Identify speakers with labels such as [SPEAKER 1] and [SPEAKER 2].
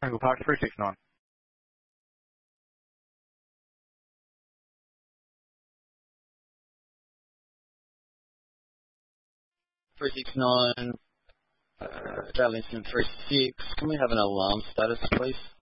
[SPEAKER 1] Tango Park 369.
[SPEAKER 2] 369, Darlington 36. Can we have an alarm status, please?